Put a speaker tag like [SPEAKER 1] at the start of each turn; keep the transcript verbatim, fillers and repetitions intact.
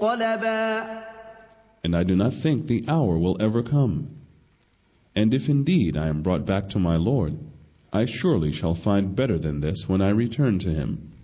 [SPEAKER 1] منقلبا.
[SPEAKER 2] And I do not think the hour will ever come. And if indeed I am brought back to my Lord, I surely shall find better than this when I return to Him.